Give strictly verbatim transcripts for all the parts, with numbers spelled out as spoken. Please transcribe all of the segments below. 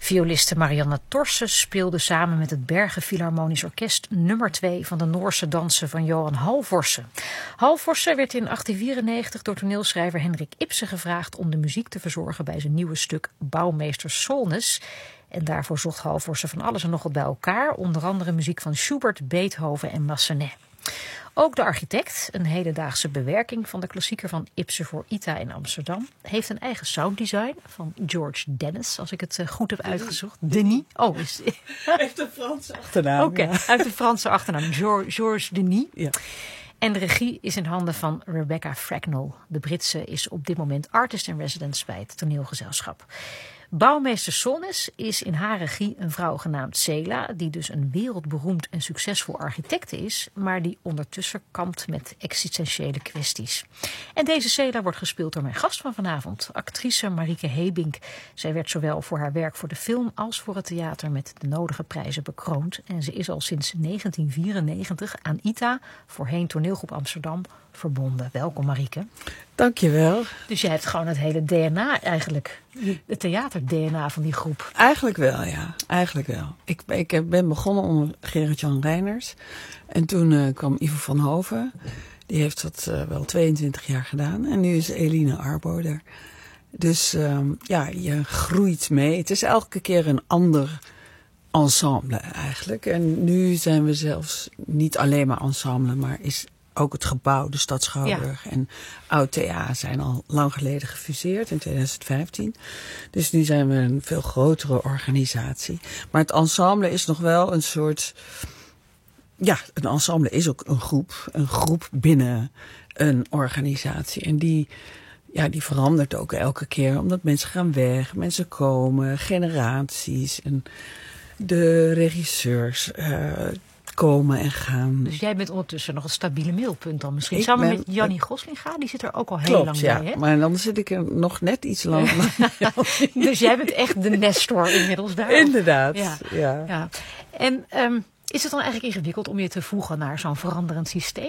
Violiste Marianne Torsen speelde samen met het Bergen Philharmonisch Orkest nummer twee van de Noorse dansen van Johan Halvorsen. Halvorsen werd in achttien vierennegentig door toneelschrijver Henrik Ibsen gevraagd om de muziek te verzorgen bij zijn nieuwe stuk Bouwmeester Solness. En daarvoor zocht Halvorsen van alles en nog wat bij elkaar, onder andere muziek van Schubert, Beethoven en Massenet. Ook de architect, een hedendaagse bewerking van de klassieker van Ibsen voor I T A in Amsterdam, heeft een eigen sounddesign van George Dennis, als ik het goed heb uitgezocht. Denis. Oh, is heeft een Franse achternaam. Oké, okay. Uit de Franse achternaam. Georges Denis. Ja. En de regie is in handen van Rebecca Fracknell. De Britse is op dit moment artist in residence bij het toneelgezelschap. Bouwmeester Solness is in haar regie een vrouw genaamd Cela, die dus een wereldberoemd en succesvol architecte is, maar die ondertussen kampt met existentiële kwesties. En deze Cela wordt gespeeld door mijn gast van vanavond, actrice Marieke Hebink. Zij werd zowel voor haar werk voor de film als voor het theater met de nodige prijzen bekroond. En ze is al sinds negentien vierennegentig aan I T A, voorheen Toneelgroep Amsterdam, verbonden. Welkom Marieke. Dankjewel. Dus je hebt gewoon het hele D N A eigenlijk, het theater-D N A van die groep. Eigenlijk wel, ja. Eigenlijk wel. Ik, ik ben begonnen onder Gerrit-Jan Reiners. En toen uh, kwam Ivo van Hoven. Die heeft dat uh, wel tweeëntwintig jaar gedaan. En nu is Eline Arbo er. Dus uh, ja, je groeit mee. Het is elke keer een ander ensemble eigenlijk. En nu zijn we zelfs niet alleen maar ensemble, maar is ook het gebouw, de Stad Schouwburg ja. en Oud T A zijn al lang geleden gefuseerd in twintig vijftien. Dus nu zijn we een veel grotere organisatie. Maar het ensemble is nog wel een soort, ja, een ensemble is ook een groep. Een groep binnen een organisatie. En die, ja, die verandert ook elke keer, omdat mensen gaan weg, mensen komen, generaties en de regisseurs uh, komen en gaan. Dus jij bent ondertussen nog een stabiele middelpunt dan misschien. Ik Samen ben, met Jannie Goslinga, die zit er ook al heel klopt, lang ja, bij. Hè? Maar dan zit ik er nog net iets langer. Dus jij bent echt de Nestor inmiddels daar. Inderdaad, ja. ja. ja. En um, is het dan eigenlijk ingewikkeld om je te voegen naar zo'n veranderend systeem?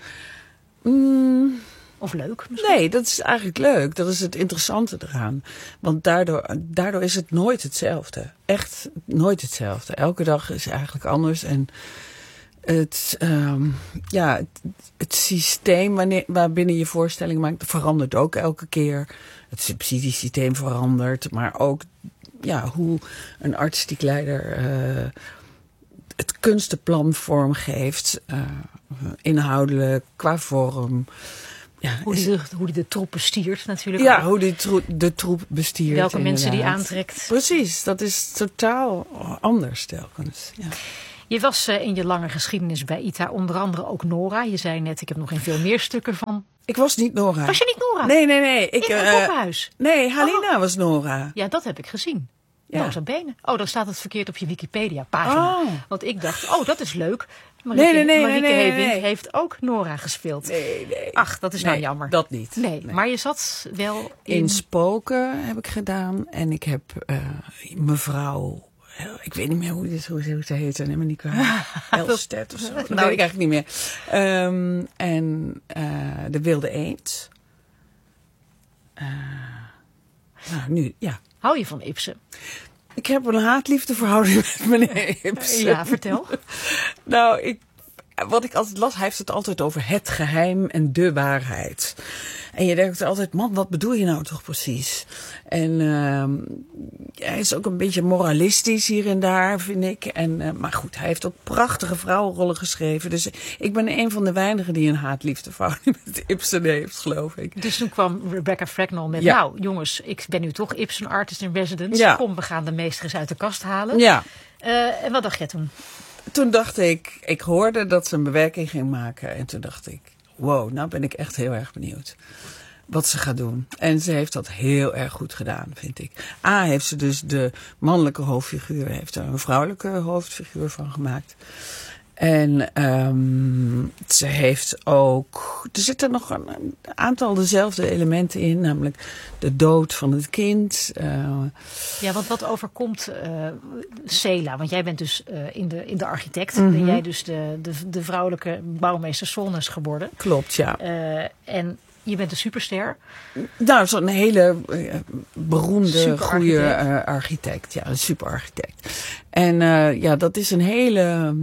Mm. Of leuk misschien? Nee, dat is eigenlijk leuk. Dat is het interessante eraan. Want daardoor, daardoor is het nooit hetzelfde. Echt nooit hetzelfde. Elke dag is eigenlijk anders. En het, um, ja, het, het systeem wanneer, waarbinnen je voorstelling maakt, verandert ook elke keer. Het subsidiesysteem verandert. Maar ook ja, hoe een artistiek leider uh, het kunstenplan vormgeeft. Uh, inhoudelijk, qua vorm. Ja, hoe die de, hoe die de troep bestiert natuurlijk. Ja, ook. hoe die tro- de troep bestiert. Welke inderdaad. mensen die aantrekt. Precies, dat is totaal anders telkens. Ja. Je was uh, in je lange geschiedenis bij I T A onder andere ook Nora. Je zei net, ik heb nog in veel meer stukken van. Ik was niet Nora. Was je niet Nora? Nee, nee, nee. Ik, in het uh, poppenhuis? Nee, Halina oh. was Nora. Ja, dat heb ik gezien. Ja. Nota bene. Oh, dan staat het verkeerd op je Wikipedia-pagina. Oh. Want ik dacht, oh, dat is leuk. Marieke, nee, nee, nee, Marieke nee, nee, Hebink nee. heeft ook Nora gespeeld. Nee, nee. Ach, dat is nee, nou jammer. Dat niet. Nee, nee, maar je zat wel in... In Spoken heb ik gedaan. En ik heb uh, mevrouw... Ik weet niet meer hoe, dit, hoe, hoe ze heet. Neem me niet kwalijk. Elstedt of zo. Dat weet ik eigenlijk niet meer. Um, en uh, de Wilde Eend. Uh, nou, nu, ja. Hou je van Ibsen? Ik heb een haat-liefde verhouding met meneer Ibsen. Ja, vertel. Nou, ik, wat ik altijd las, hij heeft het altijd over het geheim en de waarheid. En je denkt altijd, man, wat bedoel je nou toch precies? En uh, hij is ook een beetje moralistisch hier en daar, vind ik. En, uh, maar goed, hij heeft ook prachtige vrouwenrollen geschreven. Dus ik ben een van de weinigen die een haat-liefde verhouding met Ibsen heeft, geloof ik. Dus toen kwam Rebecca Fracknell met, ja. nou jongens, ik ben nu toch Ibsen artist in residence. Ja. Kom, we gaan de meester eens uit de kast halen. Ja. Uh, en wat dacht jij toen? Toen dacht ik, ik hoorde dat ze een bewerking ging maken. En toen dacht ik, wow, nou ben ik echt heel erg benieuwd wat ze gaat doen. En ze heeft dat heel erg goed gedaan, vind ik. A, heeft ze dus de mannelijke hoofdfiguur, heeft er een vrouwelijke hoofdfiguur van gemaakt. En um, ze heeft ook... Er zitten nog een, een aantal dezelfde elementen in. Namelijk de dood van het kind. Uh, ja, want wat overkomt uh, Cela? Want jij bent dus uh, in, de, in de architect. Mm-hmm. Ben jij dus de, de, de vrouwelijke bouwmeester Solness geworden. Klopt, ja. Uh, en je bent een superster. Nou, zo'n hele uh, beroemde, Super goede architect. uh, architect. Ja, een superarchitect. En uh, ja, dat is een hele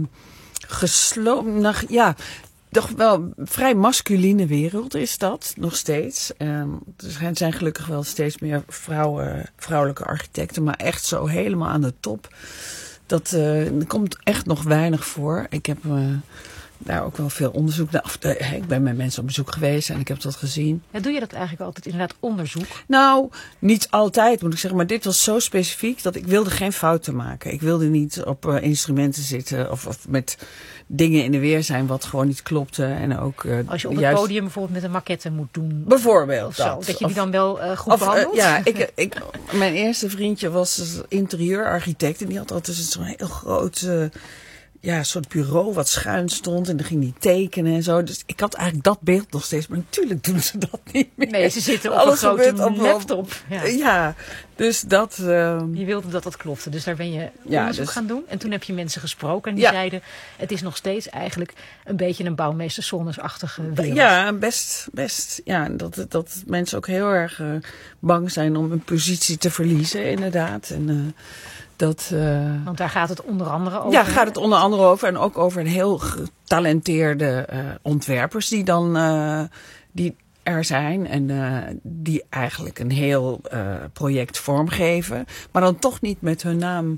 gesloten, ja, toch wel vrij masculine wereld is dat, nog steeds. Um, er zijn gelukkig wel steeds meer vrouwen, vrouwelijke architecten, maar echt zo helemaal aan de top. Dat uh, er komt echt nog weinig voor. Ik heb uh, daar ook wel veel onderzoek naar. Of, uh, ik ben met mensen op bezoek geweest en ik heb dat gezien. Ja, doe je dat eigenlijk altijd inderdaad onderzoek? Nou, niet altijd moet ik zeggen. Maar dit was zo specifiek dat ik wilde geen fouten maken. Ik wilde niet op uh, instrumenten zitten of, of met dingen in de weer zijn wat gewoon niet klopte. En ook, uh, Als je op het juist... podium bijvoorbeeld met een maquette moet doen. Bijvoorbeeld of zo, dat. dat je die of, dan wel uh, goed of, behandelt? Uh, ja, ik, ik, mijn eerste vriendje was interieurarchitect. En die had altijd zo'n heel groot uh, ja, soort bureau wat schuin stond. En dan ging die tekenen en zo. Dus ik had eigenlijk dat beeld nog steeds. Maar natuurlijk doen ze dat niet meer. Nee, ze zitten op Alles een grote op, laptop. Ja. ja, dus dat... Uh, je wilde dat dat klopte. Dus daar ben je ja, onderzoek dus, gaan doen. En toen heb je mensen gesproken. En die ja. zeiden, het is nog steeds eigenlijk een beetje een bouwmeester Sonnes-achtige wereld. Ja, best. best ja, dat, dat mensen ook heel erg uh, bang zijn om een positie te verliezen, inderdaad. En... Uh, Dat, uh, Want daar gaat het onder andere over. Ja, gaat het onder andere over. En ook over een heel getalenteerde uh, ontwerpers die dan uh, die er zijn. En uh, die eigenlijk een heel uh, project vormgeven. Maar dan toch niet met hun naam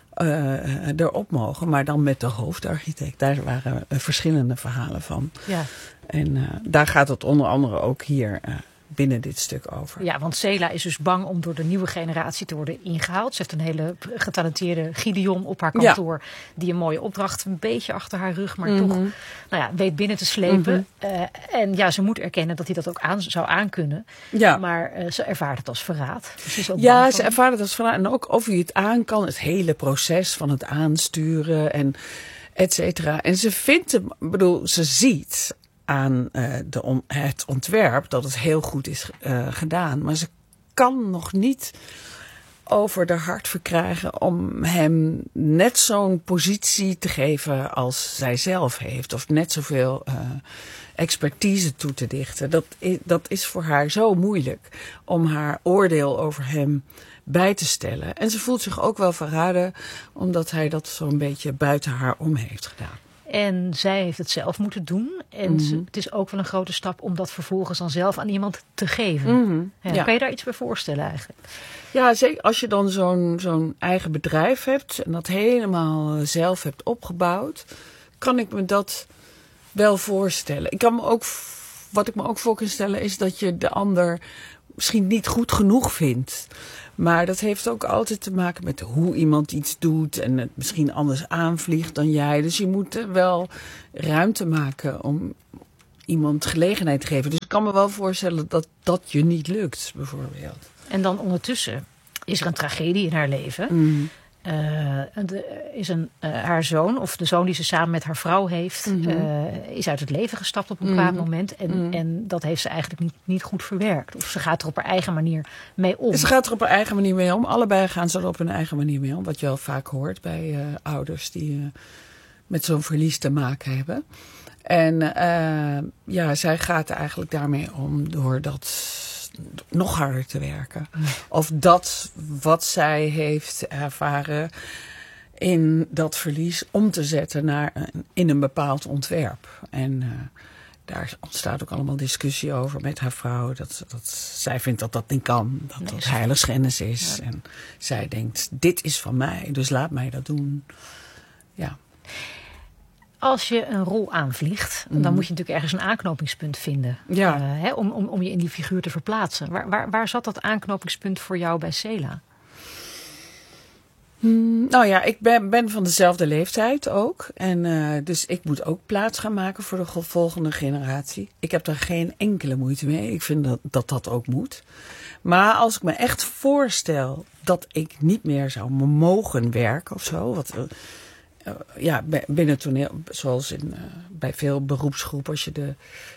uh, erop mogen. Maar dan met de hoofdarchitect. Daar waren uh, verschillende verhalen van. Ja. En uh, daar gaat het onder andere ook hier... Uh, binnen dit stuk over. Ja, want Cela is dus bang om door de nieuwe generatie te worden ingehaald. Ze heeft een hele getalenteerde Gideon op haar kantoor... Ja. die een mooie opdracht een beetje achter haar rug... maar mm-hmm. toch nou ja, weet binnen te slepen. Mm-hmm. Uh, en ja, ze moet erkennen dat hij dat ook aan, zou aankunnen. Ja. Maar uh, ze ervaart het als verraad. Dus ook ja, ze ervaart het als verraad. En ook of hij het aan kan. Het hele proces van het aansturen en et cetera. En ze vindt hem, bedoel, ze ziet... aan uh, de on- het ontwerp dat het heel goed is uh, gedaan. Maar ze kan nog niet over de hart verkrijgen om hem net zo'n positie te geven als zij zelf heeft. Of net zoveel uh, expertise toe te dichten. Dat is, dat is voor haar zo moeilijk om haar oordeel over hem bij te stellen. En ze voelt zich ook wel verraden omdat hij dat zo'n beetje buiten haar om heeft gedaan. En zij heeft het zelf moeten doen. En mm-hmm. ze, het is ook wel een grote stap om dat vervolgens dan zelf aan iemand te geven. Mm-hmm. Ja, ja. Kan je daar iets bij voorstellen eigenlijk? Ja, zeker als je dan zo'n, zo'n eigen bedrijf hebt en dat helemaal zelf hebt opgebouwd, kan ik me dat wel voorstellen. Ik kan me ook, wat ik me ook voor kan stellen is dat je de ander misschien niet goed genoeg vindt. Maar dat heeft ook altijd te maken met hoe iemand iets doet en het misschien anders aanvliegt dan jij. Dus je moet wel ruimte maken om iemand gelegenheid te geven. Dus ik kan me wel voorstellen dat dat je niet lukt, bijvoorbeeld. En dan ondertussen is er een tragedie in haar leven. Mm. Uh, de, is een, uh, haar zoon, of de zoon die ze samen met haar vrouw heeft, mm-hmm. uh, is uit het leven gestapt op een bepaald mm-hmm. moment. En, mm. en dat heeft ze eigenlijk niet, niet goed verwerkt. Of ze gaat er op haar eigen manier mee om. Ze gaat er op haar eigen manier mee om. Allebei gaan ze er op hun eigen manier mee om. Wat je wel vaak hoort bij uh, ouders die uh, met zo'n verlies te maken hebben. En uh, ja, zij gaat er eigenlijk daarmee om door dat nog harder te werken. Mm. Of dat wat zij heeft ervaren in dat verlies om te zetten naar een, in een bepaald ontwerp. En uh, daar ontstaat ook allemaal discussie over met haar vrouw. Dat, dat, zij vindt dat dat niet kan. Dat nee, dat heiligschennis is. Ja. En zij denkt, dit is van mij, dus laat mij dat doen. Ja. Als je een rol aanvliegt, mm. dan moet je natuurlijk ergens een aanknopingspunt vinden. Ja. Uh, hè, om, om, om je in die figuur te verplaatsen. Waar, waar, waar zat dat aanknopingspunt voor jou bij Cela? Hmm, nou ja, ik ben, ben van dezelfde leeftijd ook. En uh, dus ik moet ook plaats gaan maken voor de volgende generatie. Ik heb daar geen enkele moeite mee. Ik vind dat dat, dat ook moet. Maar als ik me echt voorstel dat ik niet meer zou mogen werken of zo. Wat, uh, uh, ja, binnen toneel, zoals in, uh, bij veel beroepsgroepen. Als je de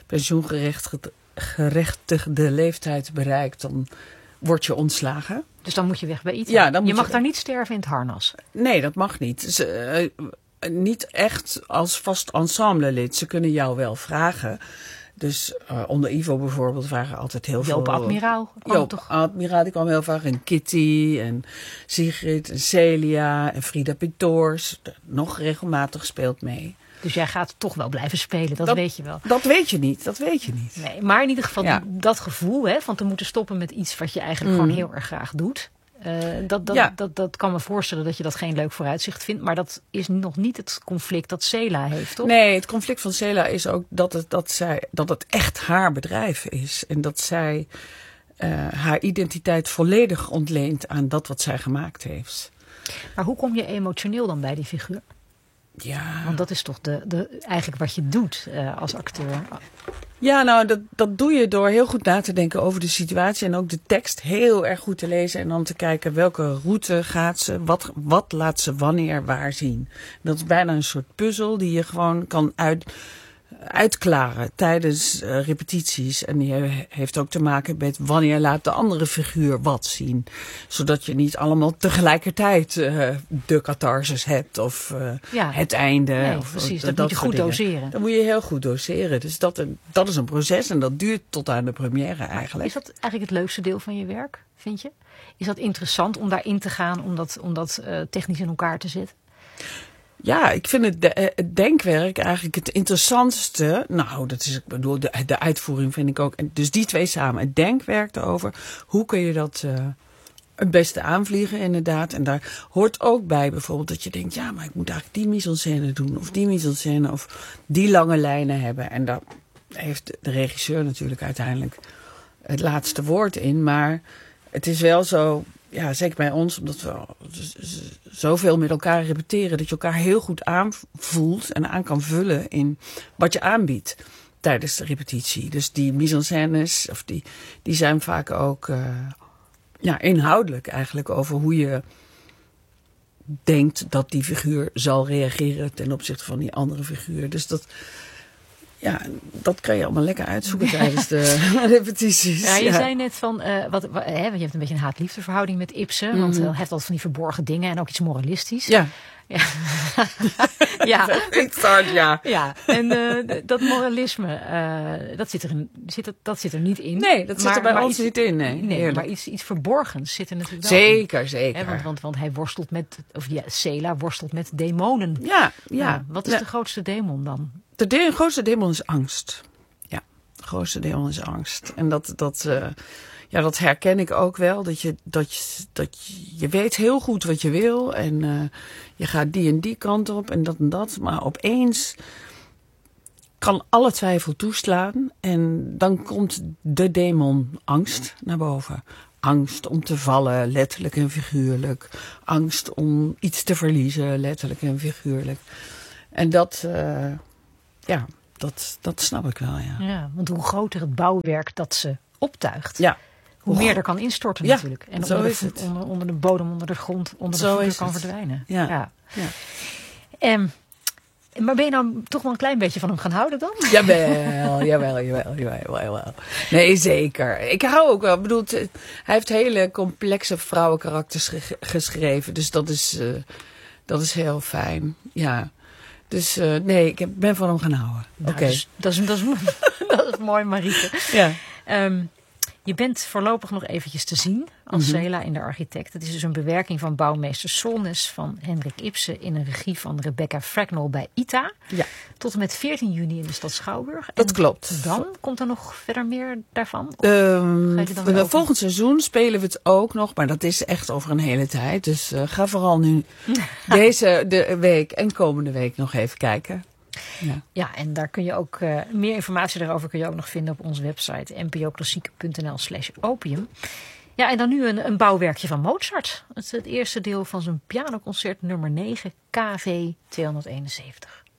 pensioengerechtigde leeftijd bereikt, dan word je ontslagen. Dus dan moet je weg bij I T A. Ja, dan moet je mag je... daar niet sterven in het harnas. Nee, dat mag niet. Ze, uh, niet echt als vast ensemblelid. Ze kunnen jou wel vragen Dus uh, onder Ivo bijvoorbeeld waren altijd heel Joop veel... Admiraal kwam Joop toch? Admiraal, die kwam heel vaak. En Kitty en Sigrid en Celia en Frida Pitoors. Nog regelmatig speelt mee. Dus jij gaat toch wel blijven spelen, dat, Dat- weet je wel. Dat weet je niet, dat weet je niet. Nee, maar in ieder geval Ja. dat gevoel hè, van te moeten stoppen met iets wat je eigenlijk Mm. gewoon heel erg graag doet. Uh, dat, dat, Ja. dat, dat kan me voorstellen dat je dat geen leuk vooruitzicht vindt. Maar dat is nog niet het conflict dat Cela heeft, toch? Nee, het conflict van Cela is ook dat het, dat zij, dat het echt haar bedrijf is. En dat zij uh, haar identiteit volledig ontleent aan dat wat zij gemaakt heeft. Maar hoe kom je emotioneel dan bij die figuur? Ja, Want dat is toch de, de, eigenlijk wat je doet uh, als acteur. ja nou, dat, dat doe je door heel goed na te denken over de situatie. En ook de tekst heel erg goed te lezen. En dan te kijken welke route gaat ze. Wat, wat laat ze wanneer waar zien. Dat is bijna een soort puzzel die je gewoon kan uit... uitklaren tijdens uh, repetities. En die he- heeft ook te maken met wanneer laat de andere figuur wat zien. Zodat je niet allemaal tegelijkertijd uh, de catharsis hebt of uh, Ja. het einde. Nee, of, precies, uh, dat moet je soort goed dingen. doseren. Dat moet je heel goed doseren. Dus dat, dat is een proces en dat duurt tot aan de première eigenlijk. Is dat eigenlijk het leukste deel van je werk, vind je? Is dat interessant om daarin te gaan, om dat, om dat uh, technisch in elkaar te zetten? Ja, ik vind het, de, het denkwerk eigenlijk het interessantste. Nou, dat is, ik bedoel, de, de uitvoering vind ik ook. En dus die twee samen. Het denkwerk erover. Hoe kun je dat uh, het beste aanvliegen, inderdaad. En daar hoort ook bij bijvoorbeeld dat je denkt, ja, maar ik moet eigenlijk die mise-en-scène doen. Of die mise-en-scène. Of die lange lijnen hebben. En daar heeft de regisseur natuurlijk uiteindelijk het laatste woord in. Maar het is wel zo... Ja, zeker bij ons, omdat we zoveel met elkaar repeteren, dat je elkaar heel goed aanvoelt en aan kan vullen in wat je aanbiedt tijdens de repetitie. Dus die mise-en-scènes, of die, die zijn vaak ook uh, ja, inhoudelijk eigenlijk over hoe je denkt dat die figuur zal reageren ten opzichte van die andere figuur. Dus dat... Ja, dat kan je allemaal lekker uitzoeken tijdens de repetities. Ja, je ja. zei net van, uh, wat, wat, hè, je hebt een beetje een haat-liefde verhouding met Ibsen. Mm-hmm. Want hij uh, heeft altijd van die verborgen dingen en ook iets moralistisch. Ja. Ja. ja. Start, ja. Ja, en uh, dat moralisme, uh, dat, zit er, zit, dat zit er niet in. Nee, dat maar, zit er bij ons iets, niet in. Nee, nee maar iets, iets verborgens zit er natuurlijk wel zeker, in. Zeker, zeker. Want, want, want hij worstelt met, of ja, Cela worstelt met demonen. Ja, ja. ja wat is ja. de grootste demon dan? De, de grootste demon is angst. Ja, de grootste demon is angst. En dat, dat, uh, ja, dat herken ik ook wel. Dat je, dat, je, dat je, je weet heel goed wat je wil. En uh, je gaat die en die kant op en dat en dat. Maar opeens kan alle twijfel toeslaan. En dan komt de demon angst naar boven. Angst om te vallen, letterlijk en figuurlijk. Angst om iets te verliezen, letterlijk en figuurlijk. En dat... Uh, Ja, dat, dat snap ik wel, ja. Ja, want hoe groter het bouwwerk dat ze optuigt, ja. hoe meer er kan instorten ja, natuurlijk. En zo onder, is de, het. onder, onder de bodem, onder de grond, onder zo de voeten kan het. verdwijnen. Ja. ja. ja. Um, maar ben je nou toch wel een klein beetje van hem gaan houden dan? Jawel, jawel, jawel, jawel, jawel. Nee, zeker. Ik hou ook wel. Ik bedoel, hij heeft hele complexe vrouwenkarakters ge- geschreven. Dus dat is, uh, dat is heel fijn. Ja. Dus uh, nee, ik ben van hem gaan houden. Nou, Oké. Okay. Dus, dat, is, dat, is, dat is mooi, Marieke. Ja. Um, je bent voorlopig nog eventjes te zien als mm-hmm. Cela in De Architect. Het is dus een bewerking van bouwmeester Solness van Hendrik Ibsen in een regie van Rebecca Fracknell bij I T A. Ja. Tot en met veertien juni in de stad Schouwburg. Dat en klopt. Dan komt er nog verder meer daarvan? Um, dan volgend seizoen spelen we het ook nog, maar dat is echt over een hele tijd. Dus uh, ga vooral nu deze de week en komende week nog even kijken. Ja. ja, en daar kun je ook uh, meer informatie daarover kun je ook nog vinden op onze website n p o klassiek punt n l slash opium. Ja, en dan nu een, een bouwwerkje van Mozart. Het is het eerste deel van zijn pianoconcert nummer negen, K V tweehonderdeenenzeventig.